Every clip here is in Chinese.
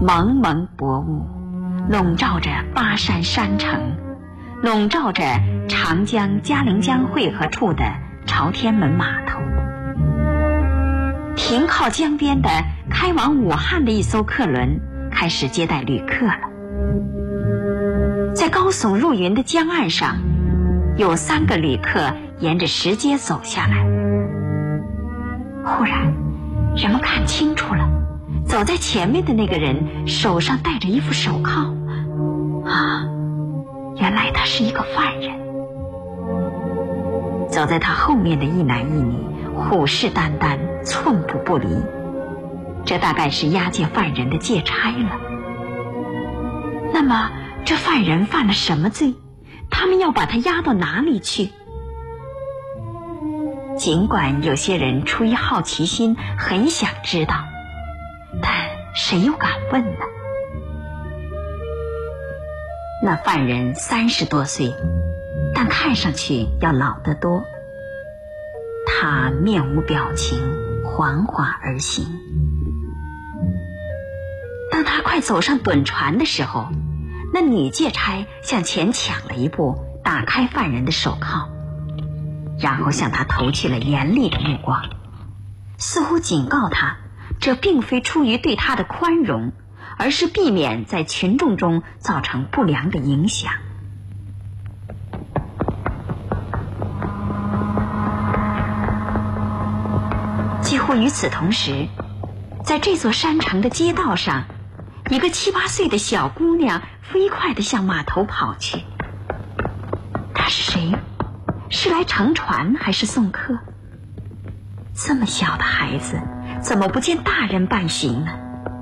蒙蒙薄雾，笼罩着巴山山城，笼罩着长江嘉陵江汇合处的朝天门码头。停靠江边的开往武汉的一艘客轮开始接待旅客了。在高耸入云的江岸上，有3个旅客沿着石阶走下来。忽然，人们看清楚了，走在前面的那个人手上戴着一副手铐。原来他是一个犯人。走在他后面的一男一女虎视眈眈，寸步不离。这大概是押解犯人的借差了。那么这犯人犯了什么罪？他们要把他押到哪里去？尽管有些人出于好奇心很想知道，但谁又敢问呢？那犯人30多岁，但看上去要老得多。他面无表情，缓缓而行。当他快走上趸船的时候，那女借差向前抢了一步，打开犯人的手铐，然后向他投去了严厉的目光，似乎警告他，这并非出于对他的宽容，而是避免在群众中造成不良的影响。几乎与此同时，在这座山城的街道上，一个7、8岁的小姑娘飞快地向码头跑去。她是谁？是来乘船还是送客？这么小的孩子，怎么不见大人伴行呢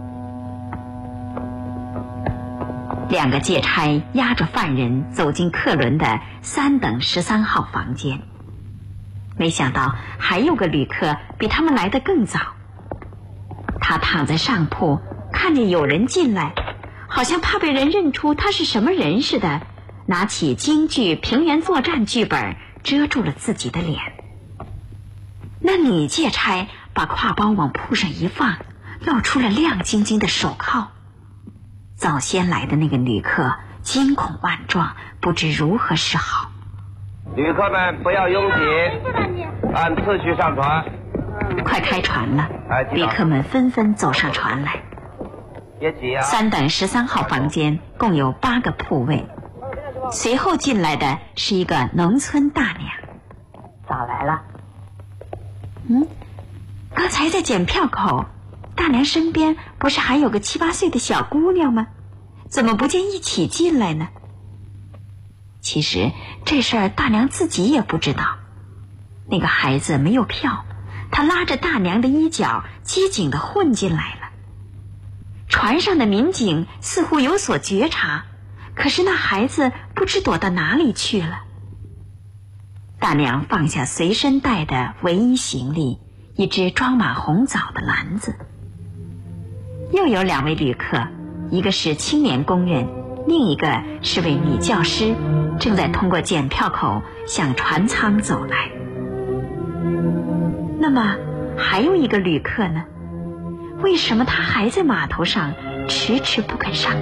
？2个借差押着犯人走进客轮的3等13号房间。没想到还有个旅客比他们来得更早。他躺在上铺，看见有人进来，好像怕被人认出他是什么人似的，拿起京剧《平原作战》剧本遮住了自己的脸。那女借差把挎包往铺上一放，露出了亮晶晶的手铐。早先来的那个旅客惊恐万状，不知如何是好。 旅客们不要拥挤，按次序上船。 快开船了，旅客们纷纷走上船来。 别挤啊 ！3等13号房间共有8个铺位。随后进来的是一个农村大娘。 早来了。 刚才在检票口，大娘身边不是还有个7、8岁的小姑娘吗？怎么不见一起进来呢？其实这事儿大娘自己也不知道。那个孩子没有票，他拉着大娘的衣角机警地混进来了。船上的民警似乎有所觉察，可是那孩子不知躲到哪里去了。大娘放下随身带的唯一行李，一只装满红枣的篮子。又有2位旅客，一个是青年工人，另一个是位女教师，正在通过检票口向船舱走来。那么还有一个旅客呢？为什么他还在码头上迟迟不肯上